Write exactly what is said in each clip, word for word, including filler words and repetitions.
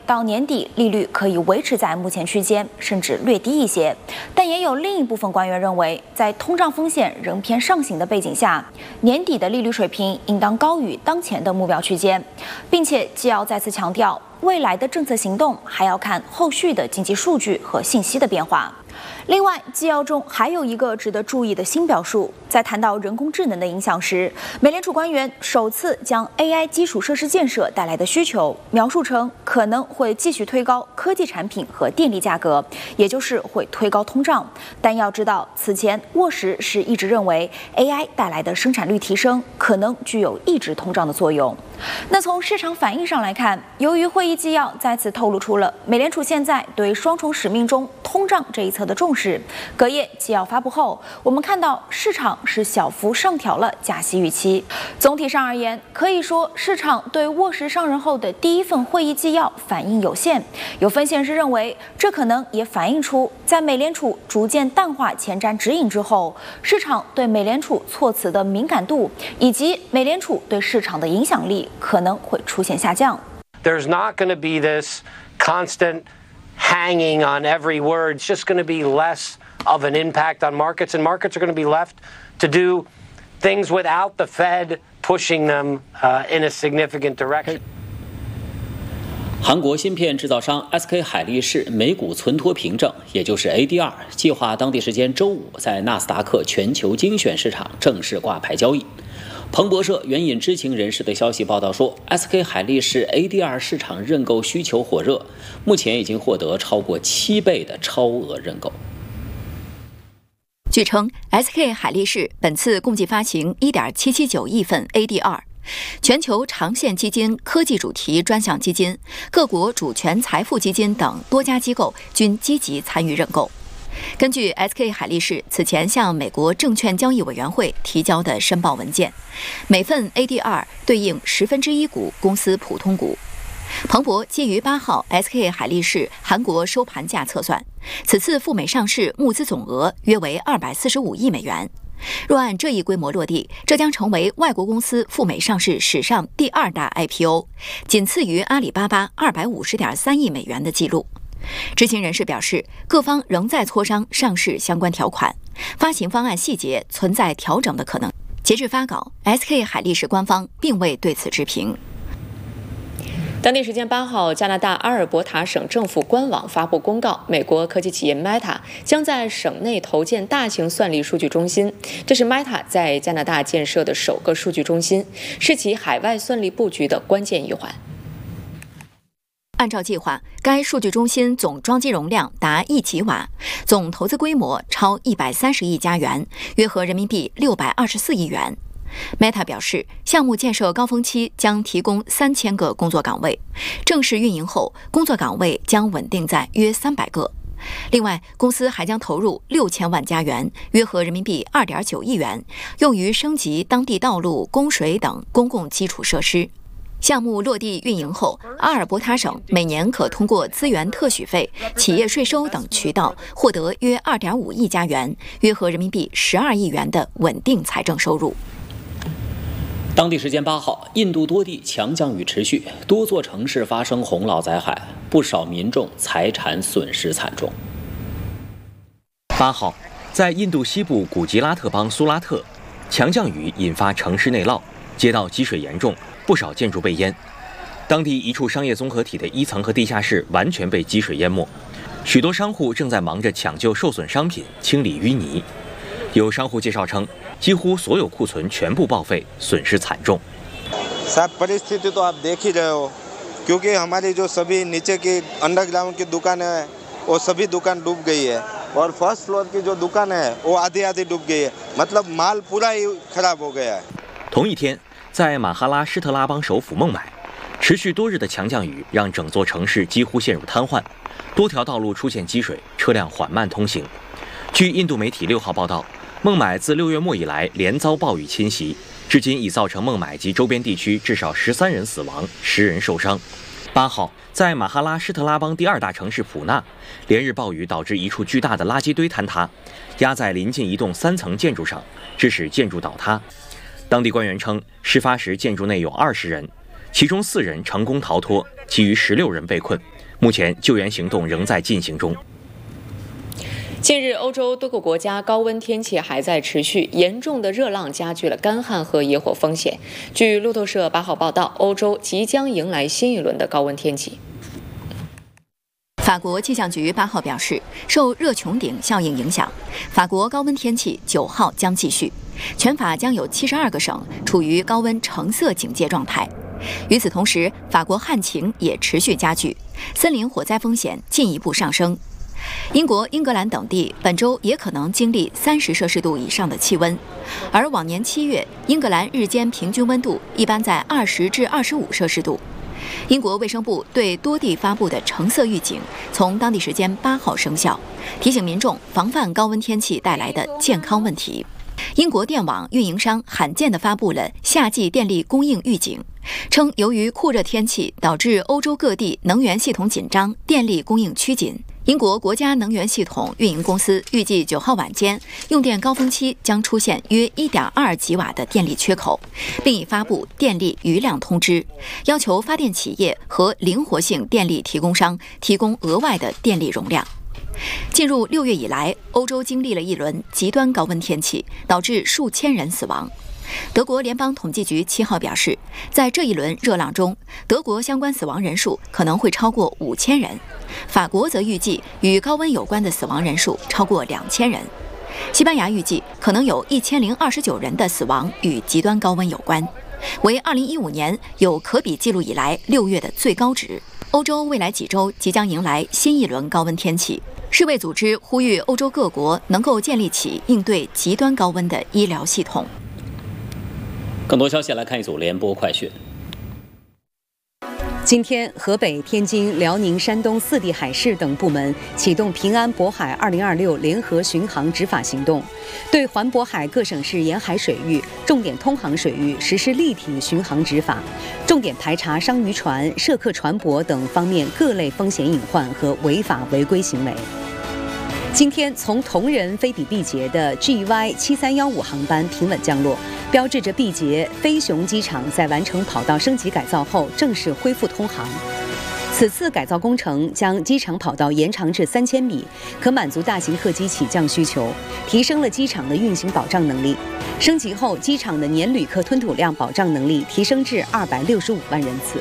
到年底利率可以维持在目前区间，甚至略低一些。但也有另一部分官员认为，在通胀风险仍偏上行的背景下，年底的利率水平应当高于当前的目标区间，并且既要再次强调，未来的政策行动还要看后续的经济数据和信息的变化。另外，纪要中还有一个值得注意的新表述，在谈到人工智能的影响时，美联储官员首次将 A I 基础设施建设带来的需求描述成可能会继续推高科技产品和电力价格，也就是会推高通胀。但要知道，此前沃什是一直认为 A I 带来的生产率提升可能具有抑制通胀的作用。那从市场反应上来看，由于会议纪要再次透露出了美联储现在对双重使命中通胀这一侧的重视，隔夜纪要发布后，我们看到市场是小幅上调了加息预期。总体上而言，可以说市场对沃什上任后的第一份会议纪要反应有限。有分析人士认为，这可能也反映出在美联储逐渐淡化前瞻指引之后，市场对美联储措辞的敏感度以及美联储对市场的影响力可能会出现下降。 There's not going to be this constant hanging on every word. It's just going to be less of an impact on markets, and markets are going to be left to do things without the Fed pushing them uh, in a significant direction. 韩国芯片制造商 S K 海力士美股存托凭证，也就是 A D R， 计划当地时间周五在纳斯达克全球精选市场正式挂牌交易。彭博社援引知情人士的消息报道说 ，S K 海力士 A D R 市场认购需求火热，目前已经获得超过七倍的超额认购。 据称 ，S K 海力士本次共计发行 一点七七九亿份 A D R。全球长线基金、科技主题专项基金、各国主权财富基金等多家机构均积极参与认购。根据 S K 海力士此前向美国证券交易委员会提交的申报文件，每份 A D R 对应十分之一股公司普通股。彭博基于八号 S K 海力士韩国收盘价测算，此次赴美上市募资总额约为二百四十五亿美元。若按这一规模落地，这将成为外国公司赴美上市史上第二大 I P O， 仅次于阿里巴巴二百五十点三亿美元的记录。知情人士表示，各方仍在磋商上市相关条款，发行方案细节存在调整的可能。截至发稿 ，S K 海力士官方并未对此置评。 当地时间八号，加拿大阿尔伯塔省政府官网发布公告，美国科技企业 Meta 将在省内投建大型算力数据中心。这是 Meta 在加拿大建设的首个数据中心，是其海外算力布局的关键一环。 按照计划，该数据中心总装机容量达一吉瓦，总投资规模超一百三十亿加元，约合人民币六百二十四亿元。Meta 表示，项目建设高峰期将提供三千个工作岗位，正式运营后，工作岗位将稳定在约三百个。另外，公司还将投入六千万加元，约合人民币二点九亿元，用于升级当地道路、供水等公共基础设施。项目落地运营后，阿尔伯塔省每年可通过资源特许费、企业税收等渠道获得约二点五亿加元，约合人民币十二亿元的稳定财政收入。 当地时间八号，印度多地强降雨持续，多座城市发生洪涝灾害，不少民众财产损失惨重。 八号，在印度西部古吉拉特邦苏拉特，强降雨引发城市内涝，街道积水严重，不少建筑被淹。当地一处商业综合体的一层和地下室完全被积水淹没，许多商户正在忙着抢救受损商品、清理淤泥。有商户介绍称，几乎所有库存全部报废，损失惨重。 साहब परिस्थिति तो आप देख ही रहे हो, क्योंकि हमारी जो सभी नीचे की अंडरग्राउंड की दुकानें हैं, वो सभी दुकान डूब गई है, और फर्स्ट फ्लोर की जो दुकान है, वो आधी आधी डूब गई है, मतलब माल पूरा ही खराब हो गया है。 同一天，在马哈拉施特拉邦首府孟买，持续多日的强降雨让整座城市几乎陷入瘫痪，多条道路出现积水，车辆缓慢通行。据印度媒体六号报道，孟买自六月末以来连遭暴雨侵袭，至今已造成孟买及周边地区至少十三人死亡，十人受伤。八号，在马哈拉施特拉邦第二大城市普纳，连日暴雨导致一处巨大的垃圾堆坍塌，压在临近一栋三层建筑上，致使建筑倒塌。当地官员称，事发时建筑内有二十人，其中四人成功逃脱， 其余十六人被困，目前救援行动仍在进行中。 近日，欧洲多个国家高温天气还在持续，严重的热浪加剧了干旱和野火风险。据路透社八号报道，欧洲即将迎来新一轮的高温天气。 法国气象局八号表示，受热穹顶效应影响，法国高温天气九号将继续，全法将有七十二个省处于高温橙色警戒状态。与此同时，法国旱情也持续加剧，森林火灾风险进一步上升。英国、英格兰等地本周也可能经历三十摄氏度以上的气温，而往年七月，英格兰日间平均温度一般在二十至二十五摄氏度。英国卫生部对多地发布的橙色预警从当地时间八号生效，提醒民众防范高温天气带来的健康问题。英国电网运营商罕见地发布了夏季电力供应预警，称由于酷热天气导致欧洲各地能源系统紧张，电力供应趋紧。英国国家能源系统运营公司预计九号晚间用电高峰期将出现约 一点二吉瓦的电力缺口，并已发布电力余量通知，要求发电企业和灵活性电力提供商提供额外的电力容量。进入六月以来，欧洲经历了一轮极端高温天气，导致数千人死亡。德国联邦统计局七号表示，在这一轮热浪中，德国相关死亡人数可能会超过五千人。法国则预计与高温有关的死亡人数超过两千人。西班牙预计可能有一千零二十九人的死亡与极端高温有关，为二零一五年有可比记录以来六月的最高值。欧洲未来几周即将迎来新一轮高温天气，世卫组织呼吁欧洲各国能够建立起应对极端高温的医疗系统。 更多消息来看一组联播快讯。 今天，河北、天津、辽宁、山东四地海事等部门启动平安渤海二零二六联合巡航执法行动，对环渤海各省市沿海水域、重点通航水域实施立体巡航执法，重点排查商渔船、涉客船舶等方面各类风险隐患和违法违规行为。今天，从同仁飞抵毕节的 G Y 七三一五航班平稳降落，标志着毕节飞雄机场在完成跑道升级改造后正式恢复通航。此次改造工程将机场跑道延长至三千米，可满足大型客机起降需求，提升了机场的运行保障能力。升级后，机场的年旅客吞吐量保障能力提升至二百六十五万人次。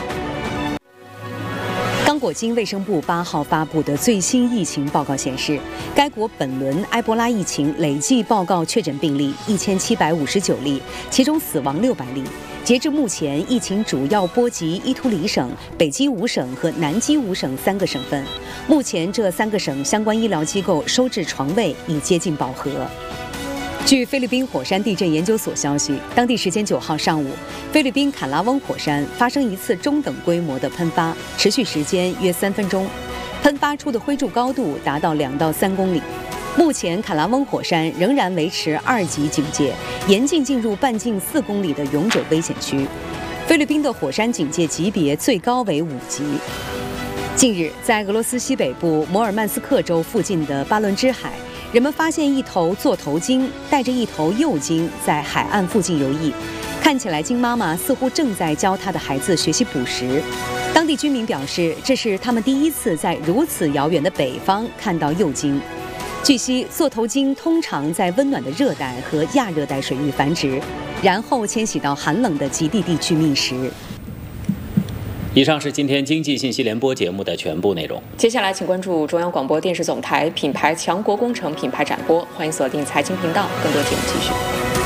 刚果金卫生部八号发布的最新疫情报告显示，该国本轮埃博拉疫情累计报告确诊病例一千七百五十九例，其中死亡六百例。截至目前，疫情主要波及伊图里省、北基伍省和南基伍省三个省份。目前，这三个省相关医疗机构收治床位已接近饱和。据菲律宾火山地震研究所消息，当地时间九号上午，菲律宾坎拉翁火山发生一次中等规模的喷发，持续时间约三分钟，喷发出的灰柱高度达到两到三公里。目前，坎拉翁火山仍然维持二级警戒，严禁进入半径四公里的永久危险区。菲律宾的火山警戒级别最高为五级。近日，在俄罗斯西北部摩尔曼斯克州附近的巴伦支海，人们发现一头座头鲸带着一头幼鲸在海岸附近游弋，看起来鲸妈妈似乎正在教她的孩子学习捕食。当地居民表示，这是他们第一次在如此遥远的北方看到幼鲸。据悉，座头鲸通常在温暖的热带和亚热带水域繁殖，然后迁徙到寒冷的极地地区觅食。 以上是今天经济信息联播节目的全部内容。 接下来，请关注中央广播电视总台品牌强国工程品牌展播，欢迎锁定财经频道，更多节目继续。